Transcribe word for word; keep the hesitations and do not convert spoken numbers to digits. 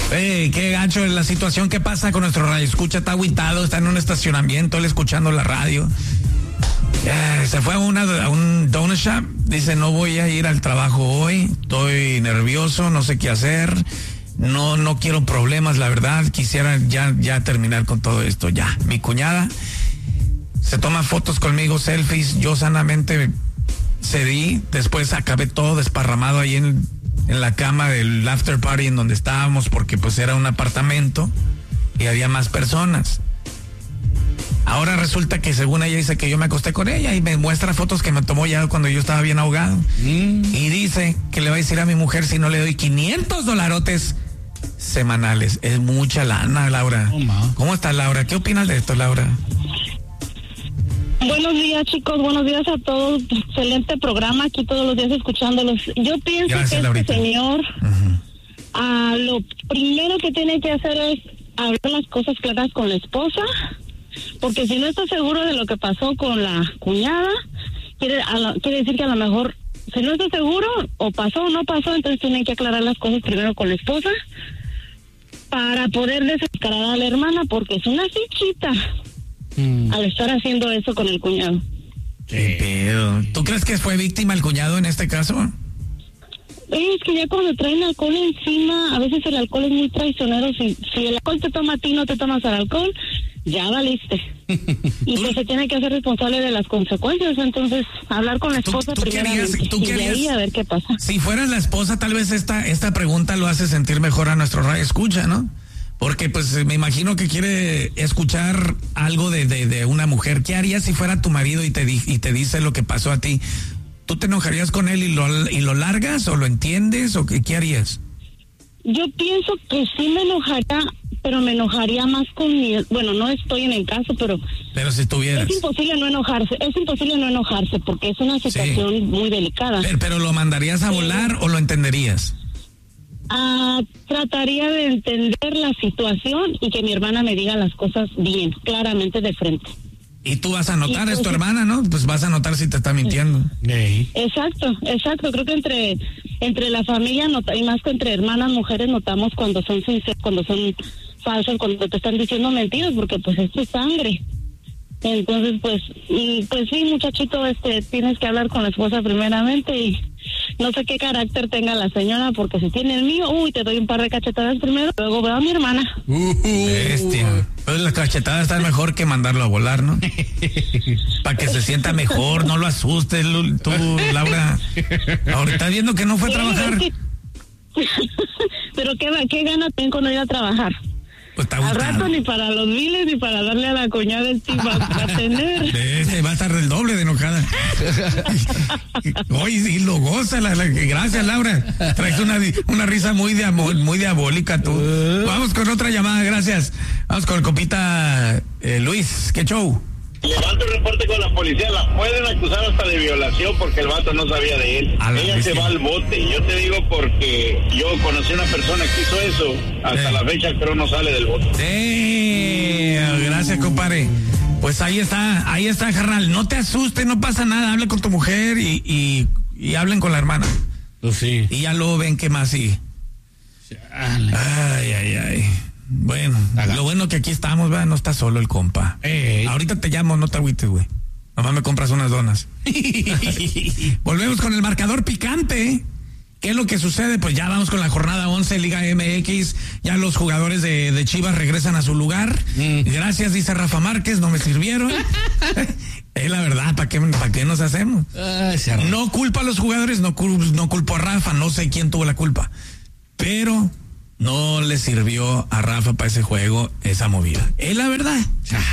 Hey, qué gacho es la situación que pasa con nuestro radio. Escucha, está agüitado, está en un estacionamiento, él escuchando la radio. Yeah, se fue a, una, a un donut shop. Dice, no voy a ir al trabajo hoy. Estoy nervioso, no sé qué hacer. No, no quiero problemas, la verdad. Quisiera ya, ya terminar con todo esto. Ya, mi cuñada se toma fotos conmigo, selfies. Yo sanamente cedí. Después acabé todo desparramado ahí en... en la cama del after party en donde estábamos, porque pues era un apartamento y había más personas. Ahora resulta que según ella dice que yo me acosté con ella y me muestra fotos que me tomó ya cuando yo estaba bien ahogado. Mm. Y dice que le va a decir a mi mujer si no le doy quinientos dolarotes semanales. Es mucha lana, Laura. Oh, ¿cómo está, Laura? ¿Qué opinas de esto, Laura? Buenos días, chicos, buenos días a todos. Excelente programa, aquí todos los días escuchándolos. Yo pienso Gracias, que este Laurita. señor, uh-huh. ah, lo primero que tiene que hacer es hablar las cosas claras con la esposa, porque si no está seguro de lo que pasó con la cuñada, quiere, a lo, quiere decir que a lo mejor, si no está seguro, o pasó o no pasó, entonces tiene que aclarar las cosas primero con la esposa, para poder desescalar a la hermana, porque es una fichita. Mm. Al estar haciendo eso con el cuñado. ¿Qué pedo? ¿Tú crees que fue víctima el cuñado en este caso? Es que ya cuando traen alcohol encima, a veces el alcohol es muy traicionero. Si, si el alcohol te toma a ti, no te tomas al alcohol, ya valiste. Y pues se tiene que hacer responsable de las consecuencias. Entonces, hablar con la esposa ¿Tú, tú primeramente querías, ¿tú y querías, de ahí a ver qué pasa. Si fueras la esposa, tal vez esta, esta pregunta lo hace sentir mejor a nuestro radio escucha, ¿no? Porque pues me imagino que quiere escuchar algo de, de, de una mujer. ¿Qué harías si fuera tu marido y te, di, y te dice lo que pasó a ti? ¿Tú te enojarías con él y lo, y lo largas o lo entiendes o qué, qué harías? Yo pienso que sí me enojaría, pero me enojaría más con mi... Bueno, no estoy en el caso, pero... Pero si estuvieras... Es imposible no enojarse, es imposible no enojarse porque es una situación sí. muy delicada. Pero, pero ¿lo mandarías a volar sí. o lo entenderías? Ah, trataría de entender la situación y que mi hermana me diga las cosas bien, claramente de frente. Y tú vas a notar, pues, es tu hermana, ¿no? Pues vas a notar si te está mintiendo. Sí. Exacto, exacto. Creo que entre entre la familia nota, y más que entre hermanas mujeres notamos cuando son sinceras, cuando son falsas, cuando te están diciendo mentiras, porque pues es tu sangre. Entonces, pues, y, pues sí, muchachito, este, tienes que hablar con la esposa primeramente y no sé qué carácter tenga la señora, porque si tiene el mío, uy, te doy un par de cachetadas primero, luego veo a mi hermana. Uh, bestia. Pues las cachetadas están mejor que mandarlo a volar, ¿no? Para que se sienta mejor, no lo asustes, tú, Laura. Ahora estás viendo que no fue a trabajar. Sí, pero qué, qué gana tengo con no ir a trabajar. Pues al rato ni para los miles ni para darle a la cuñada el tipo a tener. Ese va a estar el doble de enojada. Oye, sí, lo goza. La, la, gracias, Laura. Traes una, una risa muy, diabó, muy diabólica tú. Vamos con otra llamada, gracias. Vamos con el compita eh, Luis. ¿Qué show? Levanto el reporte con la policía, la pueden acusar hasta de violación porque el vato no sabía de él. Ella se va al bote. Yo te digo porque yo conocí a una persona que hizo eso. Hasta sí. la fecha pero no sale del bote. Sí, gracias, compadre. Pues ahí está, ahí está, carnal. No te asustes, no pasa nada. Habla con tu mujer y, y, y hablen con la hermana. Pues sí. Y ya luego ven qué más sigue. Ay, ay, ay. Bueno, Haga. Lo bueno que aquí estamos, ¿verdad? No está solo el compa. Ey. Ahorita te llamo, no te agüites, güey. Nomás me compras unas donas. Volvemos con el marcador picante. ¿Qué es lo que sucede? Pues ya vamos con la jornada once, Liga M X. Ya los jugadores de, de Chivas regresan a su lugar. Mm. Gracias, dice Rafa Márquez, no me sirvieron. Es la verdad, ¿para qué, ¿para qué nos hacemos? Ah, no culpo a los jugadores, no, no culpo a Rafa, no sé quién tuvo la culpa. Pero... no le sirvió a Rafa para ese juego esa movida. Es la verdad.